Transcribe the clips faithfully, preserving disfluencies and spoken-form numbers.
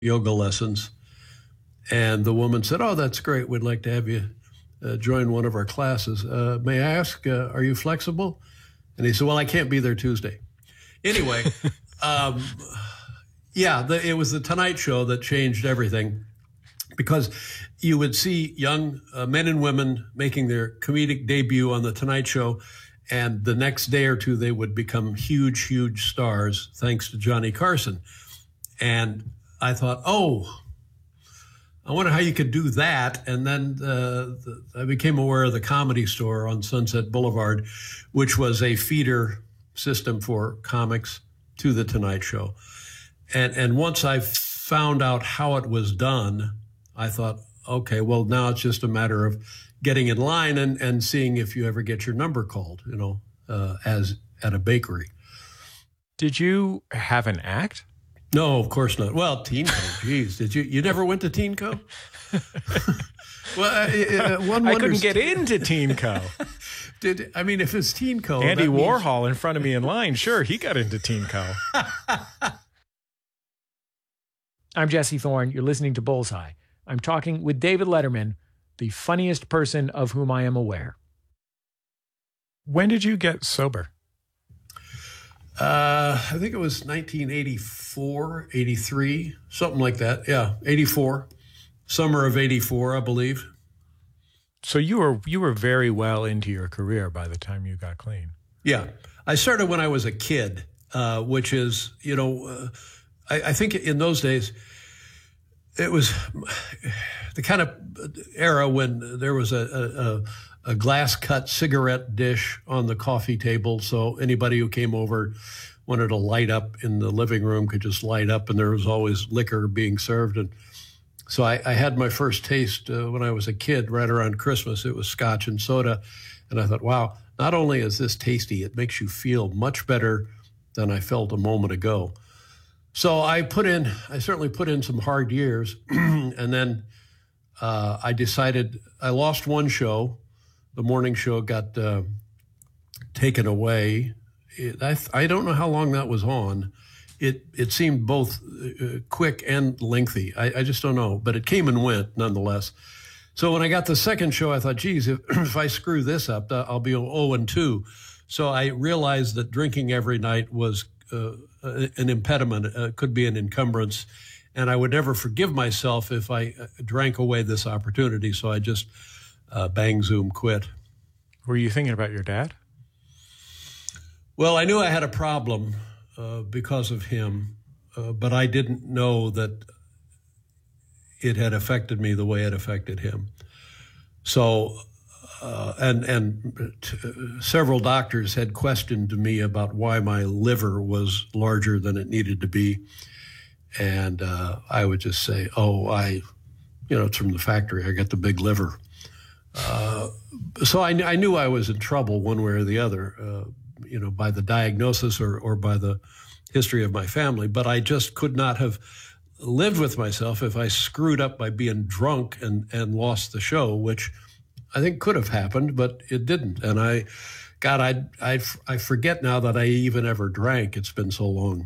yoga lessons. And the woman said, "Oh, that's great. We'd like to have you uh, join one of our classes. Uh, may I ask, uh, are you flexible?" And he said, "Well, I can't be there Tuesday." Anyway, um, yeah, the, it was the Tonight Show that changed everything, because you would see young uh, men and women making their comedic debut on the Tonight Show, and the next day or two they would become huge, huge stars thanks to Johnny Carson. And I thought, oh, I wonder how you could do that. And then uh, the, I became aware of the Comedy Store on Sunset Boulevard, which was a feeder system for comics to the Tonight Show. And and once I found out how it was done, I thought, okay, well, now it's just a matter of getting in line and, and seeing if you ever get your number called, you know, uh, as at a bakery. Did you have an act? No, of course not. Well, TeenCo, geez, did you? You never went to TeenCo? Well, uh, one I wonders, couldn't get into TeenCo. Did I mean if it's TeenCo? Andy that means- Warhol in front of me in line, sure, he got into TeenCo. I'm Jesse Thorne. You're listening to Bullseye. I'm talking with David Letterman, the funniest person of whom I am aware. When did you get sober? Uh, I think it was nineteen eighty-four, eighty-three, something like that. Yeah, eighty-four, summer of eighty-four, I believe. So you were you were very well into your career by the time you got clean. Yeah, I started when I was a kid, uh, which is, you know, uh, I, I think in those days it was the kind of era when there was a, a, a glass cut cigarette dish on the coffee table. So anybody who came over wanted to light up in the living room could just light up, and there was always liquor being served. And so I, I had my first taste uh, when I was a kid, right around Christmas. It was scotch and soda. And I thought, wow, not only is this tasty, it makes you feel much better than I felt a moment ago. So I put in, I certainly put in some hard years. And then uh, I decided, I lost one show. The morning show got uh, taken away. It, I, I don't know how long that was on. It it seemed both uh, quick and lengthy. I, I just don't know, but it came and went nonetheless. So when I got the second show, I thought, geez, if, if I screw this up, I'll be oh and two. So I realized that drinking every night was uh, an impediment, uh, could be an encumbrance, and I would never forgive myself if I drank away this opportunity. So I just uh, bang, zoom, quit. Were you thinking about your dad? Well, I knew I had a problem uh, because of him, uh, but I didn't know that it had affected me the way it affected him. So, uh, and and t- several doctors had questioned me about why my liver was larger than it needed to be, and uh, I would just say, "Oh, I, you know, it's from the factory. I got the big liver." Uh, so I, I knew I was in trouble one way or the other. Uh, you know, by the diagnosis or, or by the history of my family, but I just could not have lived with myself if I screwed up by being drunk and, and lost the show, which I think could have happened, but it didn't. And I, God, I, I, I forget now that I even ever drank. It's been so long.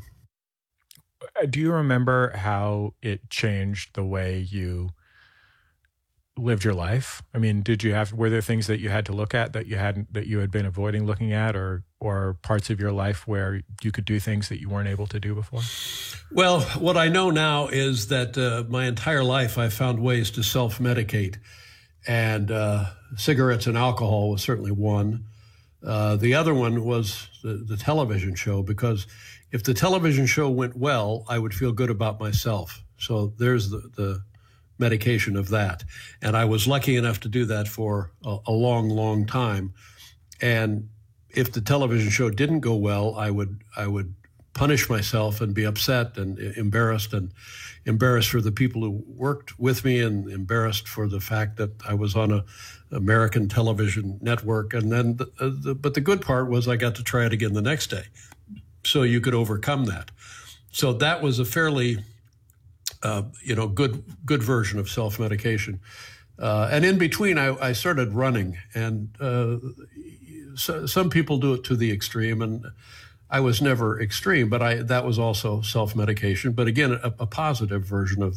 Do you remember how it changed the way you lived your life? I mean, did you have, were there things that you had to look at that you hadn't, that you had been avoiding looking at, or, or parts of your life where you could do things that you weren't able to do before? Well, what I know now is that uh, my entire life I found ways to self-medicate, and uh, cigarettes and alcohol was certainly one. Uh, the other one was the, the television show, because if the television show went well, I would feel good about myself. So there's the, the medication of that. And I was lucky enough to do that for a, a long, long time. And if the television show didn't go well, I would I would punish myself and be upset and embarrassed, and embarrassed for the people who worked with me, and embarrassed for the fact that I was on a American television network. And then, the, the, but the good part was I got to try it again the next day. So you could overcome that. So that was a fairly Uh, you know, good good version of self-medication. Uh, and in between, I, I started running. And uh, so, some people do it to the extreme. And I was never extreme, but I that was also self-medication. But again, a, a positive version of